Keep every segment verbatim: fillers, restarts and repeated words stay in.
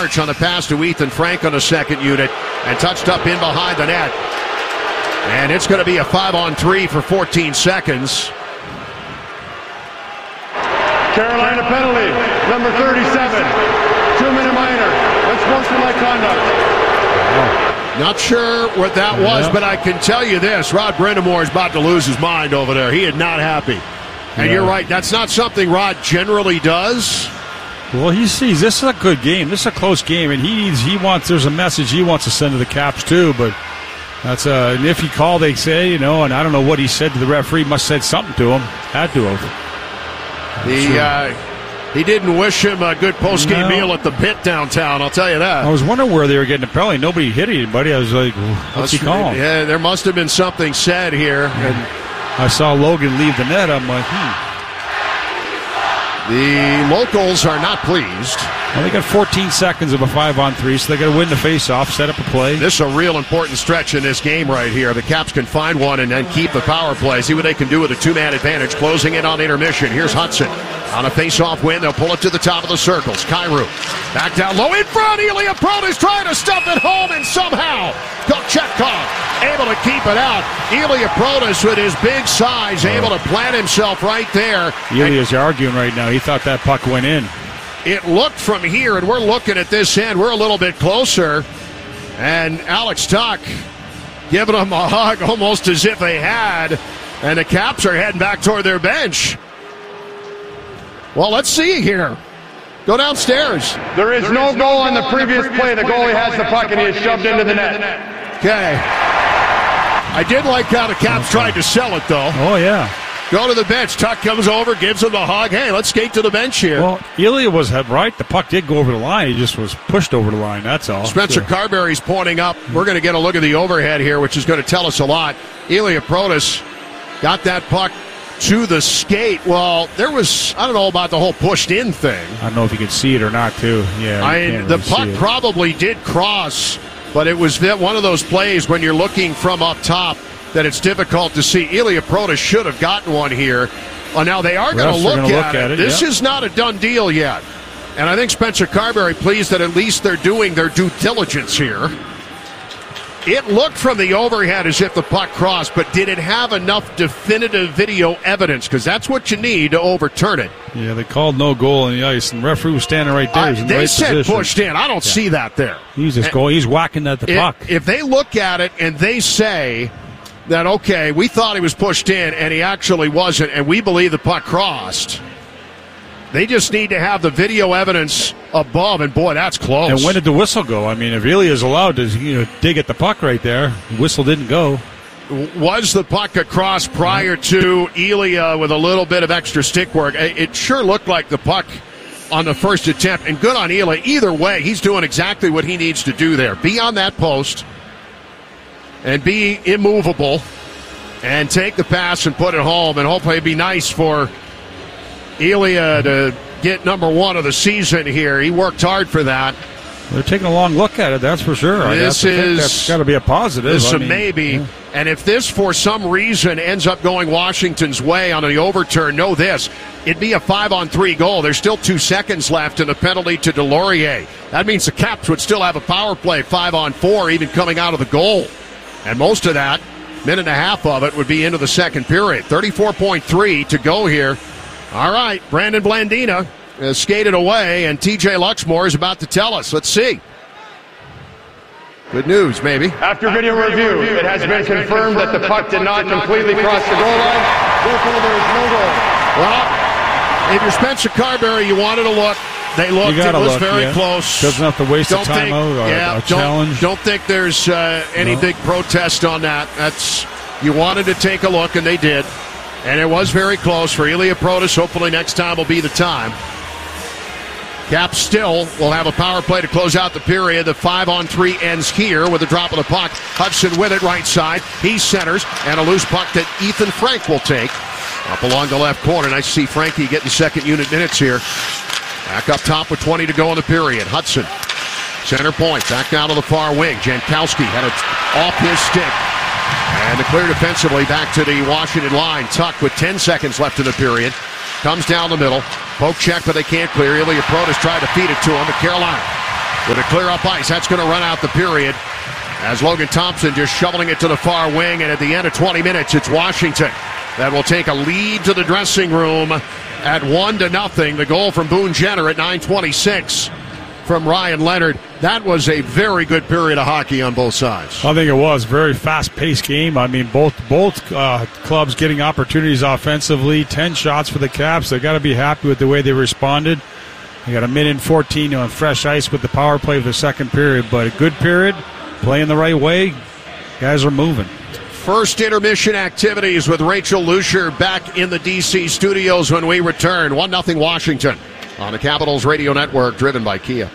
March on the pass to Ethan Frank on the second unit and touched up in behind the net. And it's going to be a five on three for fourteen seconds. Carolina penalty, number thirty-seven, two-minute minor, unsportsmanlike conduct. Oh, not sure what that was, yeah. But I can tell you this, Rod Brind'Amour is about to lose his mind over there. He is not happy. And yeah. You're right, that's not something Rod generally does. Well, he sees this is a good game. This is a close game, and he needs, he wants, there's a message he wants to send to the Caps too, but that's a nifty call, they say, you know, and I don't know what he said to the referee. Must have said something to him. Had to have. He, sure. uh, he didn't wish him a good post-game no. meal at the pit downtown, I'll tell you that. I was wondering where they were getting the penalty. Nobody hit anybody. I was like, what's he calling? Yeah, there must have been something said here. And I saw Logan leave the net. I'm like, hmm. The locals are not pleased. Well, they got fourteen seconds of a five on three, so they got to win the face-off, set up a play. This is a real important stretch in this game right here. The Caps can find one and then keep the power play. See what they can do with a two-man advantage, closing in on intermission. Here's Hudson. On a face-off win, they'll pull it to the top of the circles. Kyrou back down low in front. Ilya Protas trying to stuff it home, and somehow Kochetkov able to keep it out. Ilya Protas with his big size oh. able to plant himself right there. Ilya's arguing right now. He thought that puck went in. It looked from here, and we're looking at this end. We're a little bit closer. And Alex Tuch giving them a hug almost as if they had. And the Caps are heading back toward their bench. Well, let's see here. Go downstairs. There is no goal on the previous play. The goalie has the puck, and he is shoved into the net. Okay. I did like how the Caps tried to sell it, though. Oh, yeah. Go to the bench. Tuch comes over, gives him the hug. Hey, let's skate to the bench here. Well, Ilya was right. The puck did go over the line. He just was pushed over the line. That's all. Spencer so. Carberry's pointing up. We're going to get a look at the overhead here, which is going to tell us a lot. Ilya Protas got that puck to the skate. Well, there was, I don't know about the whole pushed in thing. I don't know if you could see it or not, too. Yeah. I mean, the puck probably did cross, but it was one of those plays when you're looking from up top that it's difficult to see. Ilya Protas should have gotten one here. Well, now they are going to look, look at it. it. This yeah. is not a done deal yet. And I think Spencer Carberry pleased that at least they're doing their due diligence here. It looked from the overhead as if the puck crossed, but did it have enough definitive video evidence? Because that's what you need to overturn it. Yeah, they called no goal on the ice, and the referee was standing right there. Uh, in they the right said position. Pushed in. I don't yeah. see that there. He's just going. He's whacking at the if, puck. If they look at it and they say that, okay, we thought he was pushed in and he actually wasn't, and we believe the puck crossed, they just need to have the video evidence above, and boy, that's close. And when did the whistle go? I mean, if Ilya is allowed to you know, dig at the puck right there, the whistle didn't go. Was the puck across prior to Ilya with a little bit of extra stick work? It sure looked like the puck on the first attempt, and good on Ilya. Either way, he's doing exactly what he needs to do there. Be on that post and be immovable and take the pass and put it home, and hopefully it'd be nice for Ilya to get number one of the season here. He worked hard for that. They're taking a long look at it, that's for sure. This is that's got to be a positive. This is I a mean, maybe. Yeah. And if this, for some reason, ends up going Washington's way on the overturn, know this. It'd be a five-on-three goal. There's still two seconds left in the penalty to Delorier. That means the Caps would still have a power play five-on-four even coming out of the goal. And most of that, minute and a half of it, would be into the second period. thirty-four point three to go here. All right, Brandon Blandina has skated away, and T J Luxmore is about to tell us. Let's see. Good news, maybe. After video review, it has been confirmed that the puck did not completely cross the goal line. Therefore, there is no goal. Well, if you're Spencer Carberry, you wanted to look. They looked. It was look, very yeah. close. Doesn't have to waste don't a timeout or yeah, a don't, challenge. Don't think there's uh, any no. big protest on that. That's you wanted to take a look, and they did. And it was very close for Ilya Protas. Hopefully next time will be the time. Caps still will have a power play to close out the period. The five-on-three ends here with a drop of the puck. Hudson with it right side. He centers, and a loose puck that Ethan Frank will take. Up along the left corner. Nice to see Frankie getting second unit minutes here. Back up top with twenty to go in the period. Hudson, center point, back down to the far wing. Jankowski had it off his stick. And the clear defensively back to the Washington line. Tuch with ten seconds left in the period. Comes down the middle. Poke check, but they can't clear. Ilya Protas tried to feed it to him, but Carolina with a clear up ice. That's going to run out the period as Logan Thompson just shoveling it to the far wing. And at the end of twenty minutes, it's Washington that will take a lead to the dressing room at one to nothing. The goal from Boone Jenner at nine twenty-six from Ryan Leonard. That was a very good period of hockey on both sides. I think it was a very fast-paced game. I mean, both both uh, clubs getting opportunities offensively. Ten shots for the Caps. They got to be happy with the way they responded. They got a minute and fourteen on fresh ice with the power play for the second period, but a good period, playing the right way. Guys are moving. First intermission activities with Rachel Lucier back in the D C studios when we return. one nothing Washington on the Capitals Radio Network, driven by Kia.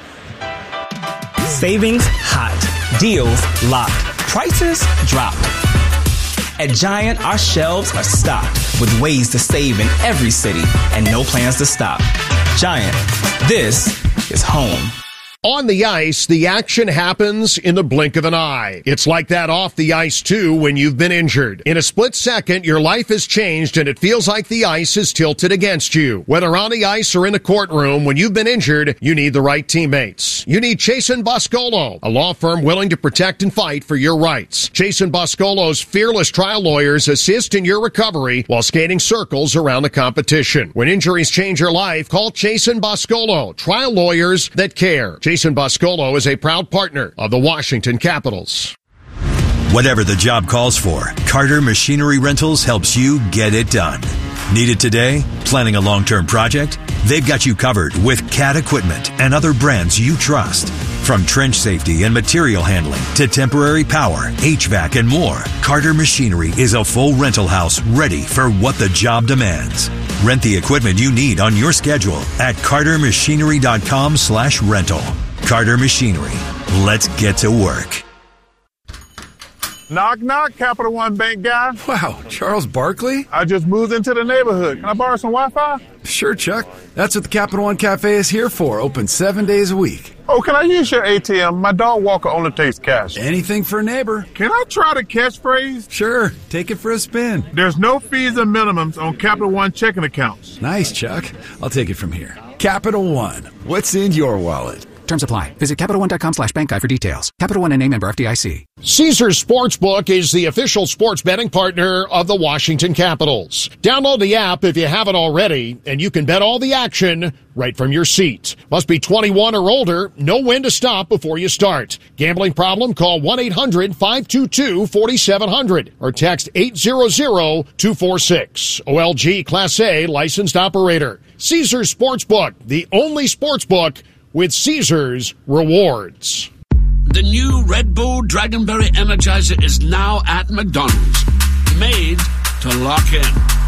Savings hot. Deals locked. Prices drop. At Giant, our shelves are stocked with ways to save in every city and no plans to stop. Giant, this is home. On the ice, the action happens in the blink of an eye. It's like that off the ice, too, when you've been injured. In a split second, your life has changed and it feels like the ice is tilted against you. Whether on the ice or in the courtroom, when you've been injured, you need the right teammates. You need Chasen Boscolo, a law firm willing to protect and fight for your rights. Chasen Boscolo's fearless trial lawyers assist in your recovery while skating circles around the competition. When injuries change your life, call Chasen Boscolo, trial lawyers that care. Chasen Boscolo is a proud partner of the Washington Capitals. Whatever the job calls for, Carter Machinery Rentals helps you get it done. Need it today? Planning a long-term project? They've got you covered with Cat equipment and other brands you trust. From trench safety and material handling to temporary power, H V A C, and more, Carter Machinery is a full rental house ready for what the job demands. Rent the equipment you need on your schedule at carter machinery dot com slash rental. Carter Machinery. Let's get to work. Knock, knock, Capital One Bank guy. Wow, Charles Barkley? I just moved into the neighborhood. Can I borrow some Wi-Fi? Sure, Chuck. That's what the Capital One Cafe is here for. Open seven days a week. Oh, can I use your A T M? My dog Walker only takes cash. Anything for a neighbor. Can I try the catchphrase? Sure. Take it for a spin. There's no fees and minimums on Capital One checking accounts. Nice, Chuck. I'll take it from here. Capital One. What's in your wallet? Terms apply. Visit Capital One dot com slash bank guide for details. Capital One and name member F D I C. Caesars Sportsbook is the official sports betting partner of the Washington Capitals. Download the app if you haven't already, and you can bet all the action right from your seat. Must be twenty-one or older. Know when to stop before you start. Gambling problem? Call one eight hundred five two two four seven zero zero or text eight hundred two four six. O L G Class A licensed operator. Caesars Sportsbook, the only sportsbook with Caesars rewards. The new Red Bull Dragonberry Energizer is now at McDonald's. Made to lock in.